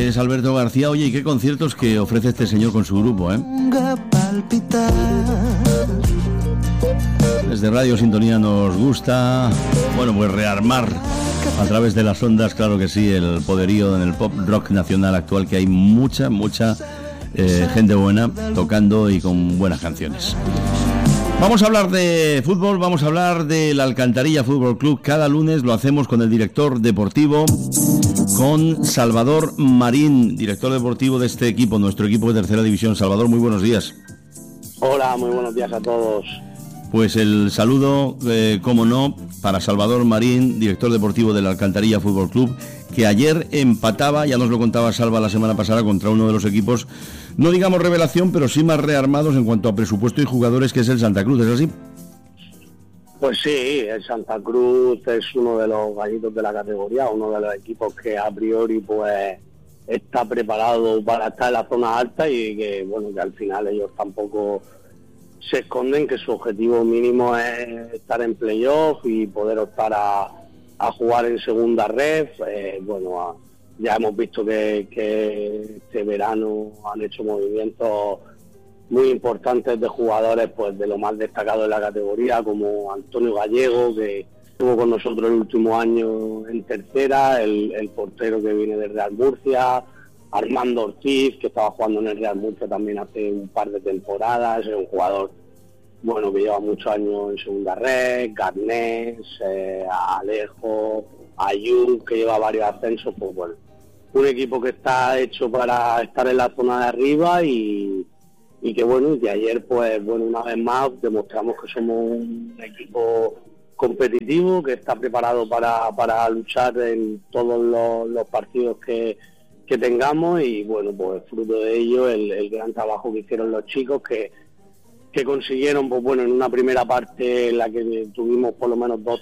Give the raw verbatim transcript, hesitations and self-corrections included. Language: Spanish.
es Alberto García. Oye, ¿y qué conciertos que ofrece este señor con su grupo, eh? Desde Radio Sintonía nos gusta, bueno, pues rearmar a través de las ondas, claro que sí, el poderío en el pop rock nacional actual, que hay mucha, mucha eh, gente buena tocando y con buenas canciones. Vamos a hablar de fútbol, vamos a hablar del Alcantarilla Fútbol Club. Cada lunes lo hacemos con el director deportivo, con Salvador Marín, director deportivo de este equipo, nuestro equipo de tercera división. Salvador, muy buenos días. Hola, muy buenos días a todos. Pues el saludo, eh, como no, para Salvador Marín, director deportivo del Alcantarilla Fútbol Club, que ayer empataba, ya nos lo contaba Salva la semana pasada, contra uno de los equipos, no digamos revelación, pero sí más rearmados en cuanto a presupuesto y jugadores, que es el Santa Cruz, ¿es así? Pues sí, el Santa Cruz es uno de los gallitos de la categoría, uno de los equipos que a priori pues está preparado para estar en la zona alta y que, bueno, que al final ellos tampoco se esconden, que su objetivo mínimo es estar en playoff y poder optar a, a jugar en segunda red. Eh, bueno, a, ya hemos visto que, que este verano han hecho movimientos muy importantes de jugadores pues de lo más destacado de la categoría, como Antonio Gallego, que estuvo con nosotros el último año en tercera, el, el portero que viene del Real Murcia, Armando Ortiz, que estaba jugando en el Real Murcia también hace un par de temporadas, es un jugador bueno que lleva muchos años en segunda red, Garnés, eh, Alejo, Ayub, que lleva varios ascensos. Pues bueno, un equipo que está hecho para estar en la zona de arriba y, y que bueno, que ayer pues bueno una vez más demostramos que somos un equipo competitivo, que está preparado para, para luchar en todos los, los partidos que que tengamos y bueno, pues fruto de ello el, el gran trabajo que hicieron los chicos que, que consiguieron, pues bueno, en una primera parte en la que tuvimos por lo menos dos